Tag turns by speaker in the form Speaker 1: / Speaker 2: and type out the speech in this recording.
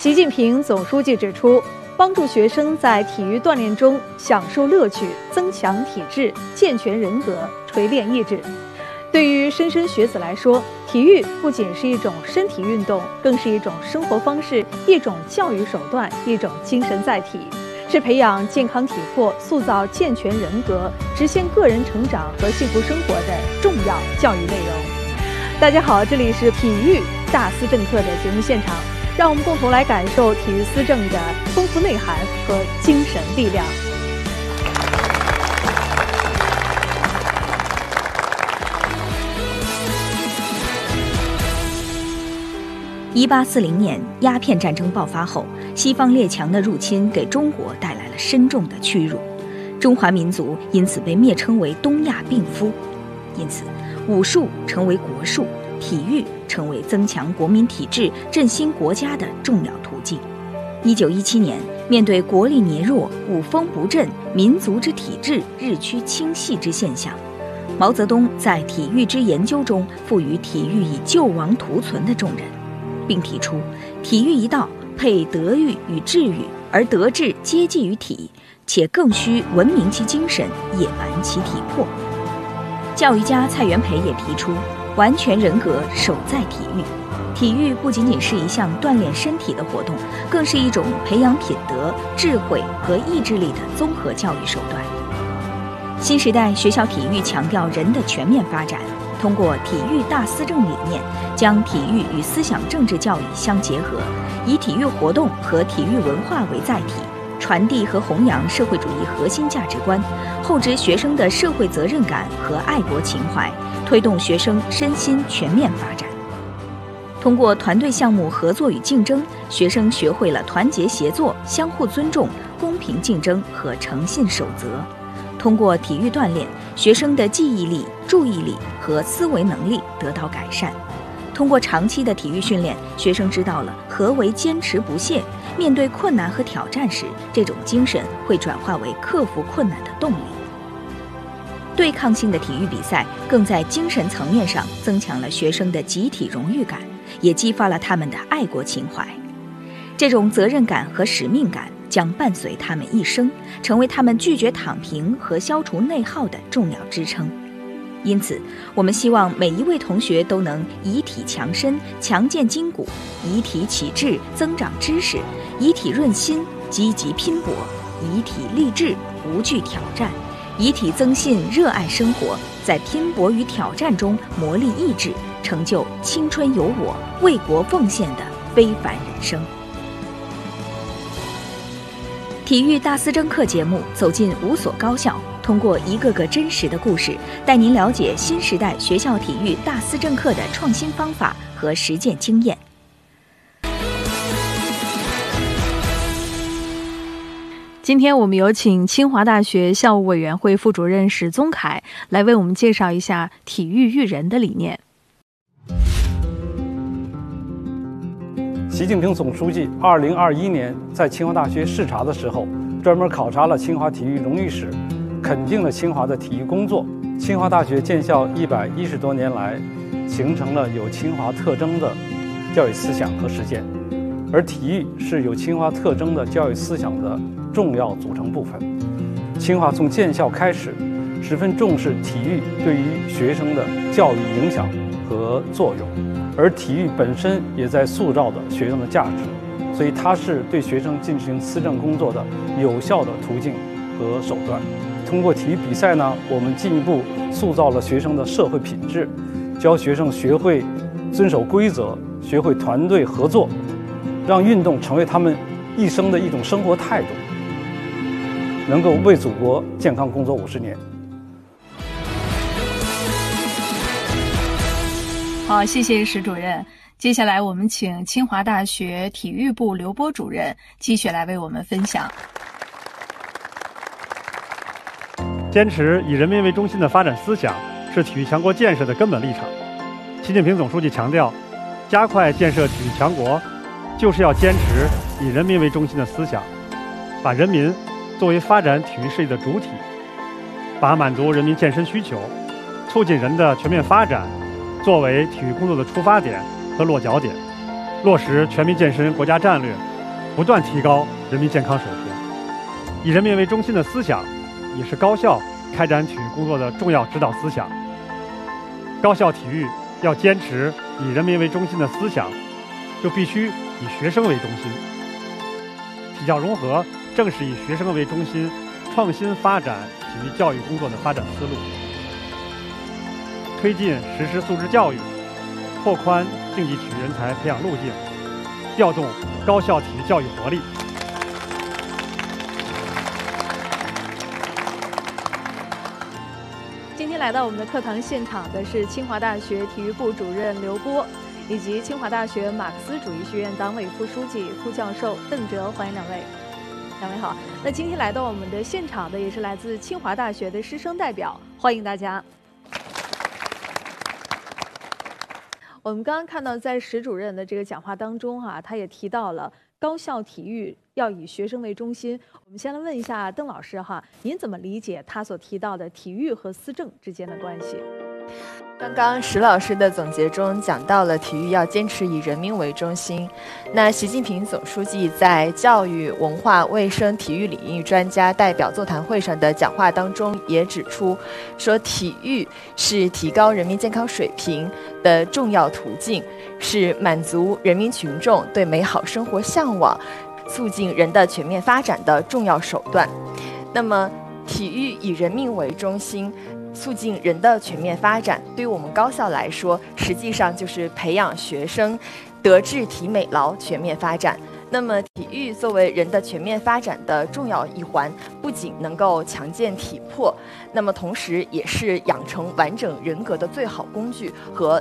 Speaker 1: 习近平总书记指出，帮助学生在体育锻炼中享受乐趣，增强体质，健全人格，锤炼意志。对于莘莘学子来说，体育不仅是一种身体运动，更是一种生活方式，一种教育手段，一种精神载体，是培养健康体魄、塑造健全人格、实现个人成长和幸福生活的重要教育内容。大家好，这里是体育大思政课的节目现场，让我们共同来感受体育思政的丰富内涵和精神力量。
Speaker 2: 1840年鸦片战争爆发后，西方列强的入侵给中国带来了深重的屈辱，中华民族因此被蔑称为东亚病夫。因此，武术成为国术，体育成为增强国民体质、振兴国家的重要途径。1917年，面对国力羸弱、武风不振、民族之体质日趋倾细之现象，毛泽东在体育之研究中赋予体育以救亡图存的重任，并提出体育一道配德育与智育，而德智皆继于体，且更需文明其精神，野蛮其体魄。教育家蔡元培也提出完全人格守在体育，体育不仅仅是一项锻炼身体的活动，更是一种培养品德、智慧和意志力的综合教育手段。新时代学校体育强调人的全面发展，通过体育大思政理念，将体育与思想政治教育相结合，以体育活动和体育文化为载体，传递和弘扬社会主义核心价值观，厚植学生的社会责任感和爱国情怀，推动学生身心全面发展。通过团队项目合作与竞争，学生学会了团结协作、相互尊重、公平竞争和诚信守则。通过体育锻炼，学生的记忆力、注意力和思维能力得到改善。通过长期的体育训练，学生知道了何为坚持不懈，面对困难和挑战时，这种精神会转化为克服困难的动力。对抗性的体育比赛更在精神层面上增强了学生的集体荣誉感，也激发了他们的爱国情怀。这种责任感和使命感将伴随他们一生，成为他们拒绝躺平和消除内耗的重要支撑。因此，我们希望每一位同学都能以体强身，强健筋骨；以体启智，增长知识；以体润心，积极拼搏；以体励志，无惧挑战；以体增信，热爱生活，在拼搏与挑战中磨砺意志，成就青春有我、为国奉献的非凡人生。体育大思政课节目走进5所高校，通过一个个真实的故事，带您了解新时代学校体育大思政课的创新方法和实践经验。
Speaker 1: 今天我们有请清华大学校务委员会副主任史宗凯来为我们介绍一下体育育人的理念。
Speaker 3: 习近平总书记2021年在清华大学视察的时候，专门考察了清华体育荣誉史，肯定了清华的体育工作。清华大学建校110多年来，形成了有清华特征的教育思想和实践，而体育是有清华特征的教育思想的重要组成部分。清华从建校开始，十分重视体育对于学生的教育影响和作用，而体育本身也在塑造着学生的价值，所以它是对学生进行思政工作的有效的途径和手段。通过体育比赛呢，我们进一步塑造了学生的社会品质，教学生学会遵守规则，学会团队合作，让运动成为他们一生的一种生活态度，能够为祖国健康工作50年。
Speaker 1: 好，谢谢史主任。接下来我们请清华大学体育部刘波主任继续来为我们分享。
Speaker 4: 坚持以人民为中心的发展思想是体育强国建设的根本立场。习近平总书记强调，加快建设体育强国，就是要坚持以人民为中心的思想，把人民作为发展体育事业的主体，把满足人民健身需求、促进人的全面发展作为体育工作的出发点和落脚点，落实全民健身国家战略不断提高人民健康水平。以人民为中心的思想，也是高校开展体育工作的重要指导思想。高校体育要坚持以人民为中心的思想，就必须以学生为中心。体教融合正是以学生为中心，创新发展体育教育工作的发展思路，推进实施素质教育，拓宽竞技体育人才培养路径，调动高校体育教育活力。
Speaker 1: 今天来到我们的课堂现场的是清华大学体育部主任刘波，以及清华大学马克思主义学院党委副书记、副教授邓哲，欢迎两位。两位好。那今天来到我们的现场的也是来自清华大学的师生代表，欢迎大家。我们刚刚看到，在史主任的这个讲话当中他也提到了高校体育要以学生为中心。我们先来问一下邓老师您怎么理解他所提到的体育和思政之间的关系？
Speaker 5: 刚刚石老师的总结中讲到了体育要坚持以人民为中心。那习近平总书记在教育、文化、卫生、体育领域专家代表座谈会上的讲话当中也指出，说体育是提高人民健康水平的重要途径，是满足人民群众对美好生活向往、促进人的全面发展的重要手段。那么，体育以人民为中心，促进人的全面发展，对于我们高校来说，实际上就是培养学生德智体美劳全面发展。那么，体育作为人的全面发展的重要一环，不仅能够强健体魄，那么同时也是养成完整人格的最好工具和